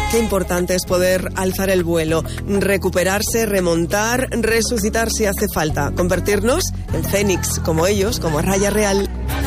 qué importante es poder alzar el vuelo, recuperarse, remontar, resucitar si hace falta, convertirnos en fénix, como ellos, como Raya Real.